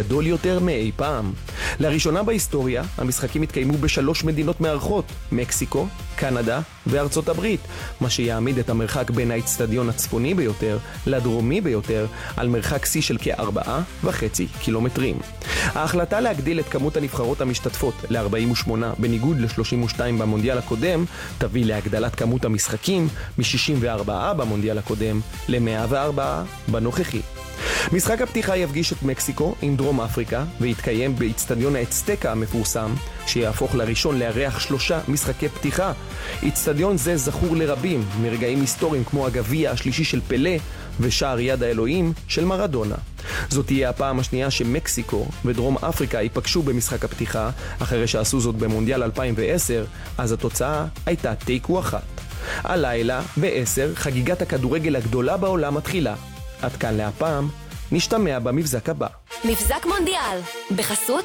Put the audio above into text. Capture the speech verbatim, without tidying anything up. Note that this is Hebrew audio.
גדול יותר מאי פעם. לראשונה בהיסטוריה, המשחקים התקיימו בשלוש מדינות מארחות, מקסיקו, קנדה וארצות הברית, מה שיעמיד את המרחק בין האצטדיון הצפוני ביותר לדרומי ביותר על מרחק שיא של כארבעה וחצי קילומטרים. ההחלטה להגדיל את כמות הנבחרות המשתתפות ל-ארבעים ושמונה בניגוד ל-שלושים ושתיים במונדיאל הקודם, תביא להגדלת כמות המשחקים מ-שישים וארבע במונדיאל הקודם ל-מאה וארבע בנוכחי. משחק הפתיחה יפגיש את מקסיקו עם דרום אפריקה ויתקיים באצטדיון האצטקה המפורסם, שיהפוך לראשון לארח שלושה משחקי פתיחה. אצטדיון זה זכור לרבים מרגעים היסטוריים כמו הגביע השלישי של פלה ושער יד האלוהים של מרדונה. זאת תהיה הפעם השנייה שמקסיקו ודרום אפריקה ייפגשו במשחק הפתיחה, אחרי שעשו זאת במונדיאל אלפיים ועשר, אז התוצאה הייתה תיקו אחת. הלילה בעשר חגיגת הכדורגל הגדולה בעולם מתחילה. עד כאן להפעם, נשתמע במבזק הבא. מבזק מונדיאל, בחסות